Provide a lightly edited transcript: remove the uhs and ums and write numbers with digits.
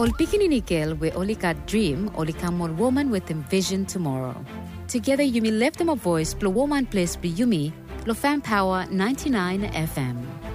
Ol pikininikil we olika dream olika more woman with envision tomorrow. Together you may lift them a voice, blow woman place be yumi, lo fan power 99 FM.